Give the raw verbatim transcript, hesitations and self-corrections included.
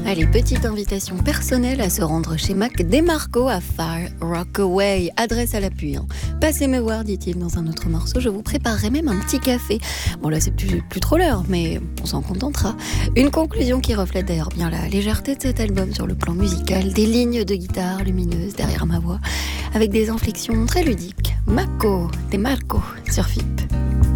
Allez, petite invitation personnelle à se rendre chez Mac DeMarco à Far Rockaway. Adresse à l'appui. Hein. Passez me voir, dit-il dans un autre morceau. Je vous préparerai même un petit café. Bon, là, c'est plus, plus trop l'heure, mais on s'en contentera. Une conclusion qui reflète d'ailleurs bien la légèreté de cet album sur le plan musical. Des lignes de guitare lumineuses derrière ma voix, avec des inflexions très ludiques. Mac DeMarco sur F I P.